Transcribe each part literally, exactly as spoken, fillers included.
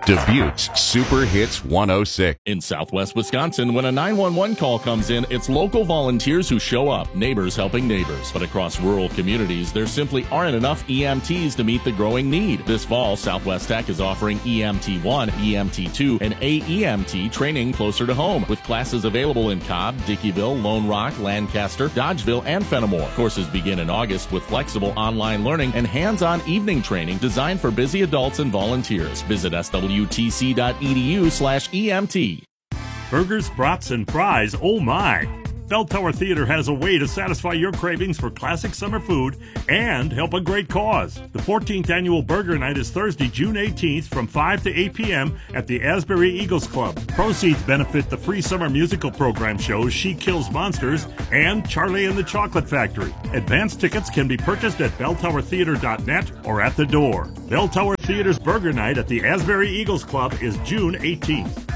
Dubuque's Super Hits one oh six. In southwest Wisconsin, when a nine one one call comes in, it's local volunteers who show up, neighbors helping neighbors. But across rural communities, there simply aren't enough E M Ts to meet the growing need. This fall, Southwest Tech is offering E M T one, E M T two, and A E M T training closer to home, with classes available in Cobb, Dickeyville, Lone Rock, Lancaster, Dodgeville, and Fenimore. Courses begin in August with flexible online learning and hands-on evening training designed for busy adults and volunteers. Visit S W T C dot E D U slash E M T. Burgers, brats, and fries, oh my! Bell Tower Theater has a way to satisfy your cravings for classic summer food and help a great cause. The fourteenth Annual Burger Night is Thursday, June eighteenth from five to eight p.m. at the Asbury Eagles Club. Proceeds benefit the free summer musical program shows She Kills Monsters and Charlie and the Chocolate Factory. Advance tickets can be purchased at bell tower theater dot net or at the door. Bell Tower Theater's Burger Night at the Asbury Eagles Club is June eighteenth.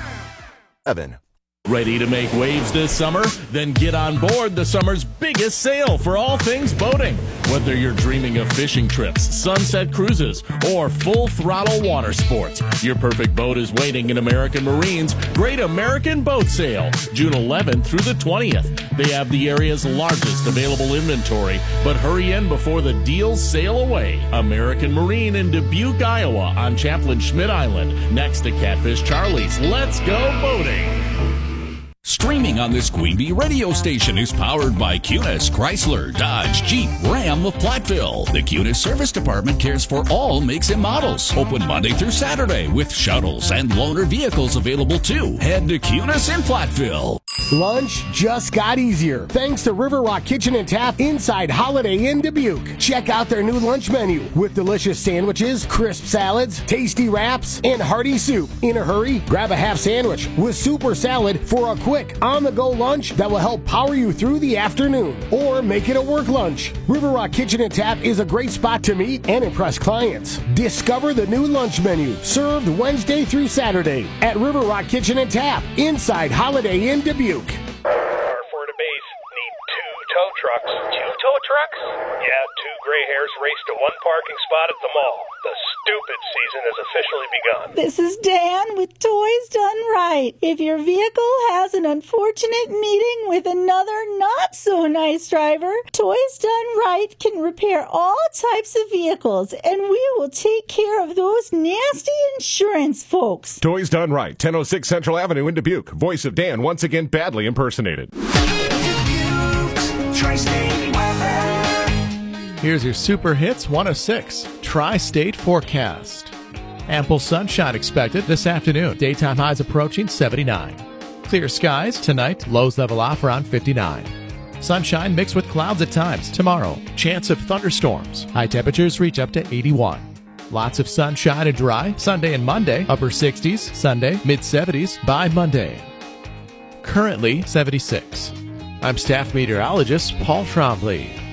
Evan. Ready to make waves this summer? Then get on board the summer's biggest sale for all things boating. Whether you're dreaming of fishing trips, sunset cruises, or full-throttle water sports, your perfect boat is waiting in American Marine's Great American Boat Sale, June eleventh through the twentieth. They have the area's largest available inventory, but hurry in before the deals sail away. American Marine in Dubuque, Iowa, on Chaplain Schmidt Island, next to Catfish Charlie's. Let's go boating! Streaming on this Queen Bee radio station is powered by Cunis, Chrysler, Dodge, Jeep, Ram of Platteville. The Cunis Service Department cares for all makes and models. Open Monday through Saturday with shuttles and loaner vehicles available too. Head to Cunis in Platteville. Lunch just got easier thanks to River Rock Kitchen and Tap inside Holiday Inn Dubuque. Check out their new lunch menu with delicious sandwiches, crisp salads, tasty wraps, and hearty soup. In a hurry, grab a half sandwich with soup or salad for a quick on-the-go lunch that will help power you through the afternoon. Or make it a work lunch. River Rock Kitchen and Tap is a great spot to meet and impress clients. Discover the new lunch menu served Wednesday through Saturday at River Rock Kitchen and Tap inside Holiday Inn Dubuque. Our Florida base need two tow trucks. Two tow trucks? Yeah, two gray hairs race to one parking spot at the mall. The stupid season has officially begun. This is Dan with Toys Done Right. If your vehicle has an unfortunate meeting with another not-so-nice driver, Toys Done Right can repair all types of vehicles, and we will take care of those nasty insurance folks. Toys Done Right, ten oh six Central Avenue in Dubuque. Voice of Dan, once again badly impersonated. Here's your Super Hits one oh six Tri-State Forecast. Ample sunshine expected this afternoon. Daytime highs approaching seventy-nine. Clear skies tonight. Lows level off around fifty-nine. Sunshine mixed with clouds at times. Tomorrow, chance of thunderstorms. High temperatures reach up to eighty-one. Lots of sunshine and dry. Sunday and Monday, upper sixties. Sunday, mid seventies by Monday. Currently seventy-six. I'm staff meteorologist Paul Trombley.